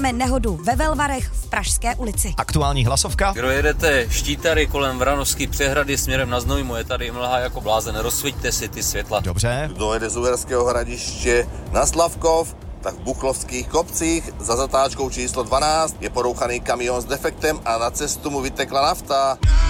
Nehodu ve Velvarech v Pražské ulici. Aktuální hlasovka. Kdo jedete Štítary kolem Vranovské přehrady směrem na Znojmo, je tady mlha jako blázen, rozsvíťte si ty světla. Dobře. Kdo jede z Uherského Hradiště na Slavkov, tak v Buchlovských kopcích za zatáčkou číslo 12 je porouchaný kamion s defektem a na cestu mu vytekla nafta.